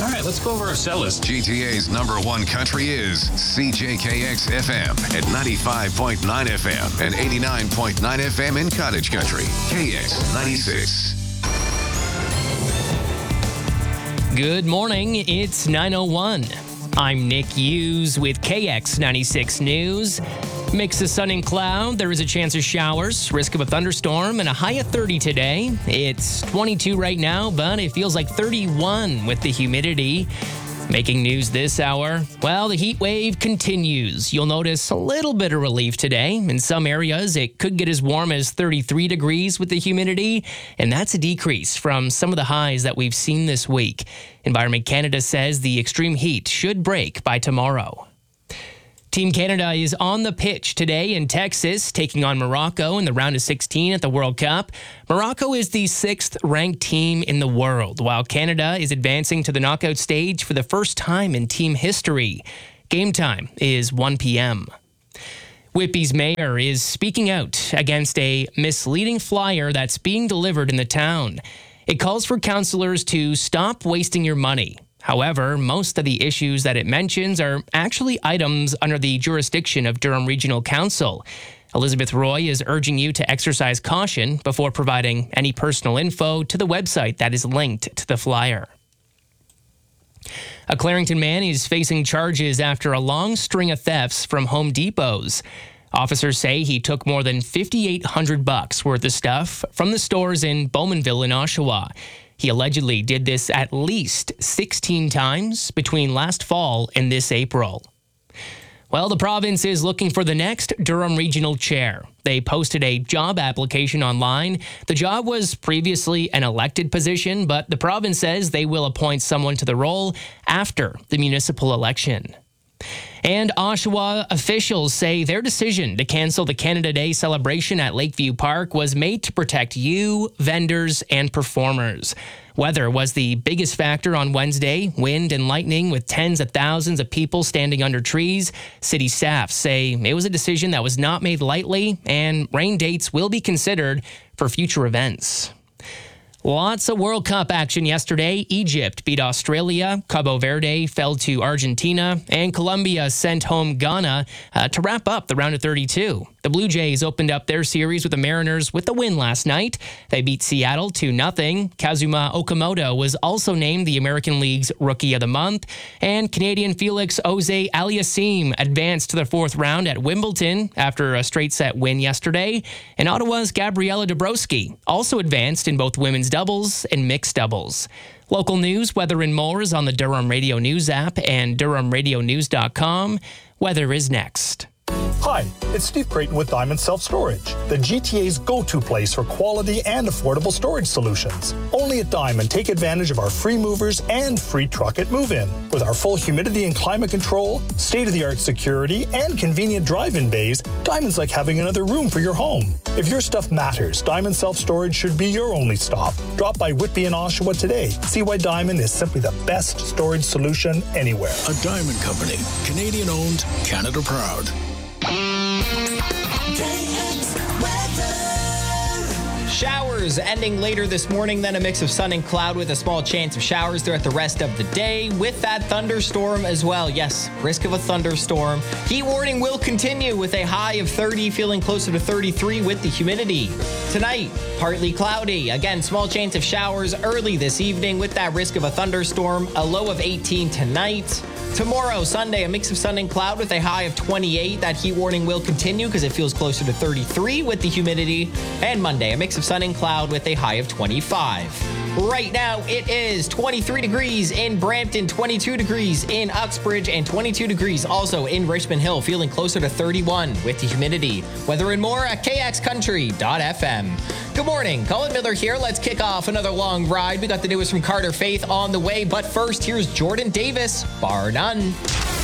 All right, let's go over our set list. GTA's #1 country is CJKX FM at 95.9 FM and 89.9 FM in Cottage Country. KX 96. Good morning, it's 9:01. I'm Nick Hughes with KX 96 News. Mix of sun and cloud. There is a chance of showers, risk of a thunderstorm, and a high of 30 today. It's 22 right now, but it feels like 31 with the humidity. Making news this hour, well, the heat wave continues. You'll notice a little bit of relief today. In some areas, it could get as warm as 33 degrees with the humidity, and that's a decrease from some of the highs that we've seen this week. Environment Canada says the extreme heat should break by tomorrow. Team Canada is on the pitch today in Texas, taking on Morocco in the round of 16 at the World Cup. Morocco is the 6th-ranked team in the world, while Canada is advancing to the knockout stage for the first time in team history. Game time is 1 p.m. Whitby's mayor is speaking out against a misleading flyer that's being delivered in the town. It calls for councillors to stop wasting your money. However, most of the issues that it mentions are actually items under the jurisdiction of Durham Regional Council. Elizabeth Roy is urging you to exercise caution before providing any personal info to the website that is linked to the flyer. A Clarington man is facing charges after a long string of thefts from Home Depots. Officers say he took more than $5,800 worth of stuff from the stores in Bowmanville in Oshawa. He allegedly did this at least 16 times between last fall and this April. Well, the province is looking for the next Durham Regional Chair. They posted a job application online. The job was previously an elected position, but the province says they will appoint someone to the role after the municipal election. And Oshawa officials say their decision to cancel the Canada Day celebration at Lakeview Park was made to protect you, vendors, and performers. Weather was the biggest factor on Wednesday, wind and lightning with tens of thousands of people standing under trees. City staff say it was a decision that was not made lightly, and rain dates will be considered for future events. Lots of World Cup action yesterday. Egypt beat Australia, Cabo Verde fell to Argentina, and Colombia sent home Ghana to wrap up the round of 32. The Blue Jays opened up their series with the Mariners with the win last night. They beat Seattle 2-0. Kazuma Okamoto was also named the American League's Rookie of the Month, and Canadian Felix Auger-Aliassime advanced to the 4th round at Wimbledon after a straight-set win yesterday. And Ottawa's Gabriela Dabrowski also advanced in both women's doubles and mixed doubles. Local news, weather and more is on the Durham Radio News app and DurhamRadioNews.com. Weather is next. Hi, it's Steve Creighton with Diamond Self Storage, the GTA's go-to place for quality and affordable storage solutions. Only at Diamond, take advantage of our free movers and free truck at move-in. With our full humidity and climate control, state-of-the-art security, and convenient drive-in bays, Diamond's like having another room for your home. If your stuff matters, Diamond Self Storage should be your only stop. Drop by Whitby and Oshawa today. See why Diamond is simply the best storage solution anywhere. A Diamond Company, Canadian-owned, Canada proud. Showers ending later this morning, then a mix of sun and cloud with a small chance of showers throughout the rest of the day with that thunderstorm as well. Yes, risk of a thunderstorm. Heat warning will continue with a high of 30, feeling closer to 33 with the humidity. Tonight, partly cloudy. Again, small chance of showers early this evening with that risk of a thunderstorm. A low of 18 tonight. Tomorrow, Sunday, a mix of sun and cloud with a high of 28. That heat warning will continue because it feels closer to 33 with the humidity. And Monday, a mix of sun and cloud with a high of 25. Right now, it is 23 degrees in Brampton, 22 degrees in Uxbridge, and 22 degrees also in Richmond Hill, feeling closer to 31 with the humidity. Weather and more at kxcountry.fm. Good morning, Colin Miller here. Let's kick off another long ride. We got the newest from Carter Faith on the way, but first, here's Jordan Davis, Bar None.